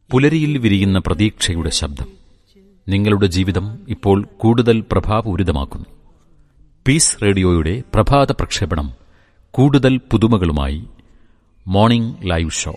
പുലരിയിൽ വിരിയുന്ന പ്രതീക്ഷയുടെ ശബ്ദം. നിങ്ങളുടെ ജീവിതം ഇപ്പോൾ കൂടുതൽ പ്രഭാപൂരിതമാക്കുന്നു. പീസ് റേഡിയോയുടെ പ്രഭാത പ്രക്ഷേപണം കൂടുതൽ പുതുമകളുമായി മോർണിംഗ് ലൈവ് ഷോ.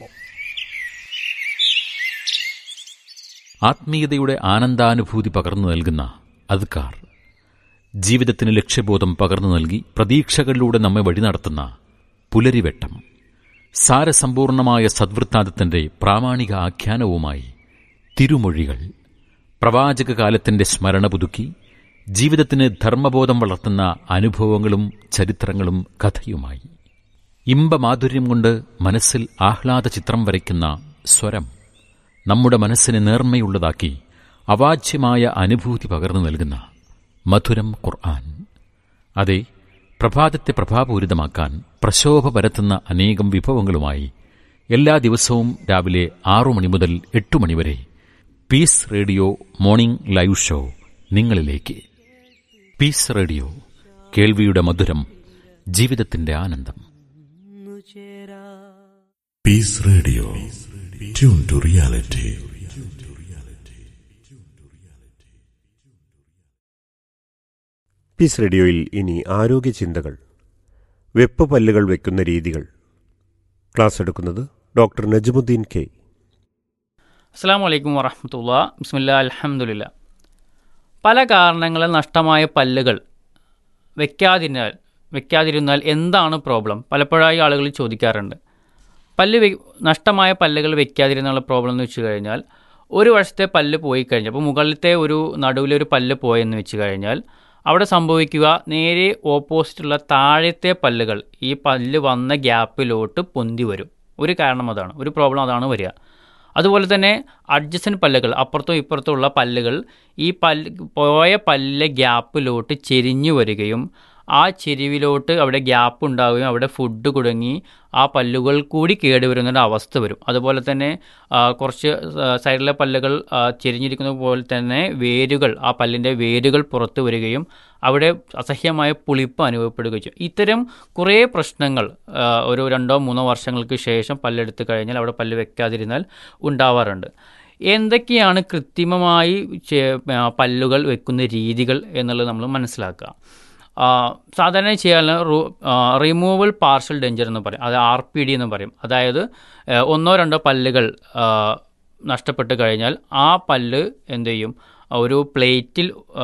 ആത്മീയതയുടെ ആനന്ദാനുഭൂതി പകർന്നു നൽകുന്ന അദ്കാർ, ജീവിതത്തിന് ലക്ഷ്യബോധം പകർന്നു നൽകി പ്രതീക്ഷകളിലൂടെ നമ്മെ വഴി നടത്തുന്ന പുലരിവെട്ടം, സാരസമ്പൂർണമായ സദ്വൃത്താന്തത്തിന്റെ പ്രാമാണിക ആഖ്യാനവുമായി തിരുമൊഴികൾ, പ്രവാചക കാലത്തിന്റെ സ്മരണ പുതുക്കി ജീവിതത്തിന് ധർമ്മബോധം വളർത്തുന്ന അനുഭവങ്ങളും ചരിത്രങ്ങളും കഥയുമായി ഇമ്പമാധുര്യം കൊണ്ട് മനസ്സിൽ ആഹ്ലാദ ചിത്രം വരയ്ക്കുന്ന സ്വരം, നമ്മുടെ മനസ്സിനെ നേർമ്മയുള്ളതാക്കി അവാച്യമായ അനുഭൂതി പകർന്നു നൽകുന്ന മധുരം ഖുർആൻ. അതെ, പ്രഭാതത്തെ പ്രഭാപൂരിതമാക്കാൻ പ്രശോഭ പരത്തുന്ന അനേകം വിഭവങ്ങളുമായി എല്ലാ ദിവസവും രാവിലെ 6 മണി മുതൽ 8 മണി വരെ piece radio morning live show നിങ്ങളിലേക്ക്. പീസ് റേഡിയോ, കേൾവിയുടെ മധുരം, ജീവിതത്തിന്റെ ആനന്ദം. Piece radio, tune to reality. Piece റേഡിയോയിൽ ഇനി ആരോഗ്യ ചിന്തകൾ, വെപ്പ് പല്ലുകൾ വയ്ക്കുന്ന രീതികൾ. ക്ലാസ് എടുക്കുന്നത് ഡോക്ടർ നജ്മുദ്ദീൻ കെ. അസ്സലാമു അലൈക്കും വറഹ്മത്തുള്ളാഹി. ബിസ്മില്ലാഹിൽ അൽഹംദുലില്ലാ. പല കാരണങ്ങളാൽ നഷ്ടമായ പല്ലുകൾ വെക്കാതിരുന്നാൽ എന്താണ് പ്രോബ്ലം? പലപ്പോഴായി ആളുകൾ ചോദിക്കാറുണ്ട്. നഷ്ടമായ പല്ലുകൾ വെക്കാതിരുന്നുള്ള പ്രോബ്ലം എന്ന് വെച്ച് കഴിഞ്ഞാൽ, ഒരു വശത്തെ പല്ല് പോയി കഴിഞ്ഞാൽ, അപ്പോൾ മുകളിലത്തെ നടുവിലൊരു പല്ല് പോയെന്ന് വെച്ച് കഴിഞ്ഞാൽ അവിടെ സംഭവിക്കുക, നേരെ ഓപ്പോസിറ്റുള്ള താഴത്തെ പല്ലുകൾ ഈ പല്ല് വന്ന ഗ്യാപ്പിലോട്ട് പൊന്തി വരും. ഒരു കാരണം അതാണ്, ഒരു പ്രോബ്ലം അതാണ് വരിക. അതുപോലെ തന്നെ അഡ്ജസൻറ്റ് പല്ലുകൾ, അപ്പുറത്തും ഇപ്പുറത്തും ഉള്ള പല്ലുകൾ ഈ പോയ പല്ലിലെ ഗ്യാപ്പിലോട്ട് ചെരിഞ്ഞു വരികയും ആ ചെരിവിലോട്ട് അവിടെ ഗ്യാപ്പ് ഉണ്ടാവുകയും അവിടെ ഫുഡ് കുടുങ്ങി ആ പല്ലുകൾ കൂടി കേടുവരുന്നൊരു അവസ്ഥ വരും. അതുപോലെ തന്നെ കുറച്ച് സൈഡിലെ പല്ലുകൾ ചെരിഞ്ഞിരിക്കുന്ന പോലെ തന്നെ വേരുകൾ, ആ പല്ലിൻ്റെ വേരുകൾ പുറത്തു വരികയും അവിടെ അസഹ്യമായ പുളിപ്പ് അനുഭവപ്പെടുകയും ചെയ്യും. ഇത്തരം കുറേ പ്രശ്നങ്ങൾ ഒരു 2-3 വർഷങ്ങൾക്ക് ശേഷം പല്ലെടുത്ത് കഴിഞ്ഞാൽ, അവിടെ പല്ല് വെക്കാതിരുന്നാൽ ഉണ്ടാവാറുണ്ട്. എന്തൊക്കെയാണ് കൃത്രിമമായി പല്ലുകൾ വെക്കുന്ന രീതികൾ എന്നുള്ളത് നമ്മൾ മനസ്സിലാക്കുക. സാധാരണ ചെയ്യാൻ റിമൂവൽ പാർഷ്യൽ ഡെഞ്ചർ എന്ന് പറയും, അത് RPD എന്ന് പറയും. അതായത് 1-2 പല്ലുകൾ നഷ്ടപ്പെട്ട് കഴിഞ്ഞാൽ ആ പല്ല് എന്ത് ചെയ്യും, ഒരു പ്ലേറ്റിൽ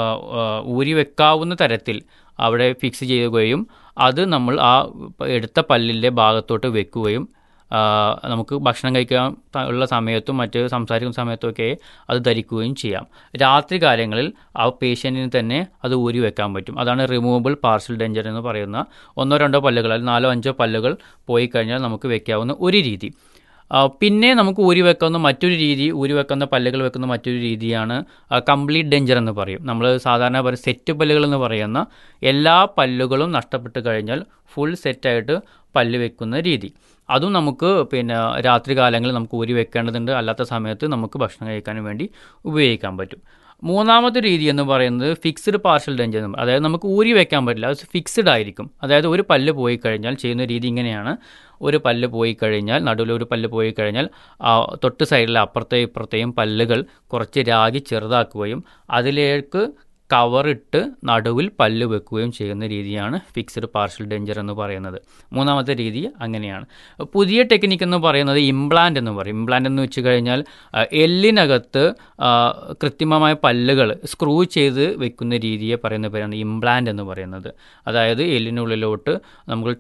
ഊരി വെക്കാവുന്ന തരത്തിൽ അവിടെ ഫിക്സ് ചെയ്യുകയും അത് നമ്മൾ ആ എടുത്ത പല്ലിൻ്റെ ഭാഗത്തോട്ട് വെക്കുകയും നമുക്ക് ഭക്ഷണം കഴിക്കാൻ ഉള്ള സമയത്തും മറ്റ് സംസാരിക്കുന്ന സമയത്തുമൊക്കെ അത് ധരിക്കുകയും ചെയ്യാം. രാത്രി കാലങ്ങളിൽ ആ പേഷ്യൻറ്റിന് തന്നെ അത് ഊരി വെക്കാൻ പറ്റും. അതാണ് റിമൂവബിൾ പാർഷ്യൽ ഡെഞ്ചർ എന്ന് പറയുന്ന 1-2 പല്ലുകൾ, അല്ലെങ്കിൽ 4-5 പല്ലുകൾ പോയി കഴിഞ്ഞാൽ നമുക്ക് വെക്കാവുന്ന ഒരു രീതി. പിന്നെ നമുക്ക് ഊരി വെക്കുന്ന പല്ലുകൾ വെക്കുന്ന മറ്റൊരു രീതിയാണ് കംപ്ലീറ്റ് ഡെഞ്ചർ എന്ന് പറയും. നമ്മൾ സാധാരണ പറയും സെറ്റ് പല്ലുകൾ എന്ന് പറയുന്ന എല്ലാ പല്ലുകളും നഷ്ടപ്പെട്ട് കഴിഞ്ഞാൽ ഫുൾ സെറ്റായിട്ട് പല്ല് വെക്കുന്ന രീതി. അതും നമുക്ക് രാത്രി കാലങ്ങളിൽ നമുക്ക് ഊരി വെക്കേണ്ടതുണ്ട്. അല്ലാത്ത സമയത്ത് നമുക്ക് ഭക്ഷണം കഴിക്കാനും വേണ്ടി ഉപയോഗിക്കാൻ പറ്റും. മൂന്നാമത്തെ രീതി എന്ന് പറയുന്നത് ഫിക്സ്ഡ് പാർഷ്യൽ ഡെഞ്ചർ എന്ന് പറയും. അതായത് നമുക്ക് ഊരി വെക്കാൻ പറ്റില്ല, അത് ഫിക്സ്ഡ് ആയിരിക്കും. അതായത് ഒരു പല്ല് പോയി കഴിഞ്ഞാൽ ചെയ്യുന്ന രീതി ഇങ്ങനെയാണ്. ഒരു പല്ല് പോയി കഴിഞ്ഞാൽ, നടുവിലൊരു പല്ല് പോയി കഴിഞ്ഞാൽ തൊട്ട് സൈഡിലെ അപ്പുറത്തെയും ഇപ്പുറത്തെയും പല്ലുകൾ കുറച്ച് രാഗി ചെറുതാക്കുകയും അതിലേക്ക് കവറിട്ട് നടുവിൽ പല്ല് വെക്കുകയും ചെയ്യുന്ന രീതിയാണ് ഫിക്സ്ഡ് പാർഷ്യൽ ഡെഞ്ചർ എന്ന് പറയുന്നത്. മൂന്നാമത്തെ രീതി അങ്ങനെയാണ്. പുതിയ ടെക്നിക്ക് എന്ന് പറയുന്നത് ഇംപ്ലാന്റ് എന്ന് പറയും. ഇംപ്ലാന്റ് എന്ന് വെച്ച് കഴിഞ്ഞാൽ എല്ലിനകത്ത് കൃത്രിമമായ പല്ലുകൾ സ്ക്രൂ ചെയ്ത് വെക്കുന്ന രീതിയെ പറയുന്ന പേരാണ് ഇംപ്ലാന്റ് എന്ന് പറയുന്നത്. അതായത് എല്ലിനുള്ളിലോട്ട് നമുക്ക്